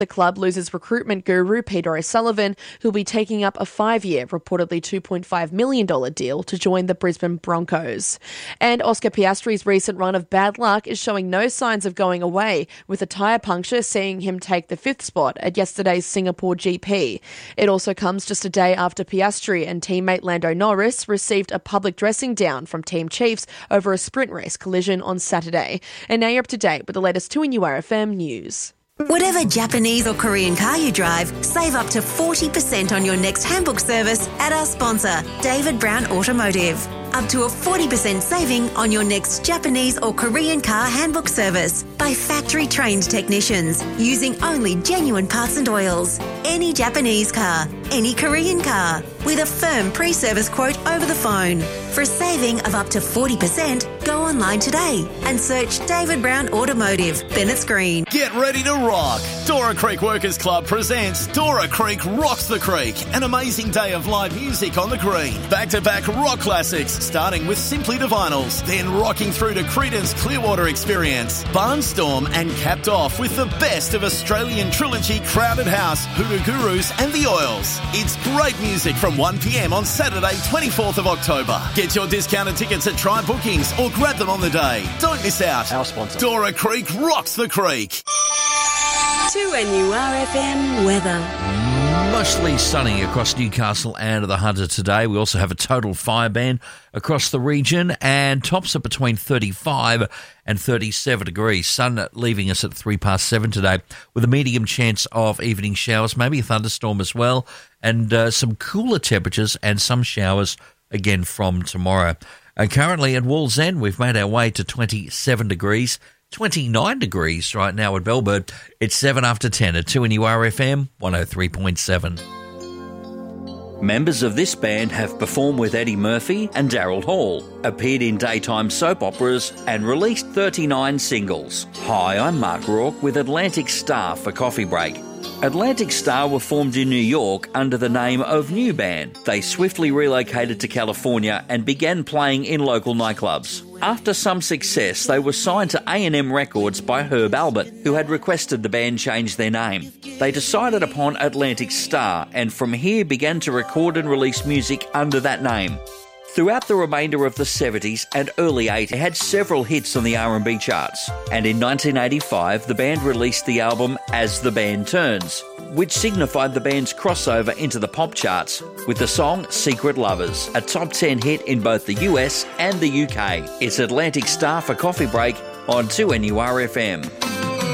The club loses recruitment guru Peter O'Sullivan, who'll be taking up a 5-year, reportedly $2.5 million deal to join the Brisbane Broncos. And Oscar Piastri's recent run of bad luck is showing no signs of going away, with a tyre puncture seeing him take the 5th spot at yesterday's Singapore GP. It also comes just a day after Piastri and teammate Lando Norris received a public dressing down from Team Chiefs over a sprint race collision on Saturday. And now you're up to date with the latest 2NURFM news. Whatever Japanese or Korean car you drive, save up to 40% on your next handbook service at our sponsor, David Brown Automotive. Up to a 40% saving on your next Japanese or Korean car handbook service by factory-trained technicians using only genuine parts and oils. Any Japanese car, any Korean car, with a firm pre-service quote over the phone. For a saving of up to 40%, go online today and search David Brown Automotive, Bennetts Green. Get ready to rock. Dora Creek Workers Club presents Dora Creek Rocks the Creek, an amazing day of live music on the green. Back-to-back rock classics, starting with Simply the Vinyls, then rocking through to Creedence Clearwater Experience, Barnstorm, and capped off with the best of Australian trilogy Crowded House, Hoodoo Gurus and The Oils. It's great music from 1 p.m. on Saturday, 24th of October. Get your discounted tickets at Try Bookings or grab them on the day. Don't miss out. Our sponsor. Dora Creek rocks the creek. 2NURFM weather. Mostly sunny across Newcastle and the Hunter today. We also have a total fire ban across the region and tops at between 35 and 37 degrees. Sun leaving us at 7:03 today with a medium chance of evening showers, maybe a thunderstorm as well, and some cooler temperatures and some showers again from tomorrow. Currently at Wallsend, we've made our way to 27 degrees. 29 degrees right now at Bellbird. It's 7 after 10 at 2NURFM 103.7. Members of this band have performed with Eddie Murphy and Daryl Hall, appeared in daytime soap operas and released 39 singles. Hi, I'm Mark Rourke with Atlantic Star for Coffee Break. Atlantic Star were formed in New York under the name of New Band. They swiftly relocated to California and began playing in local nightclubs. After some success, they were signed to A&M Records by Herb Albert, who had requested the band change their name. They decided upon Atlantic Star and from here began to record and release music under that name. Throughout the remainder of the 70s and early 80s, they had several hits on the R&B charts. And in 1985, the band released the album As the Band Turns, which signified the band's crossover into the pop charts with the song Secret Lovers, a top 10 hit in both the US and the UK. It's Atlantic Star for Coffee Break on 2NURFM.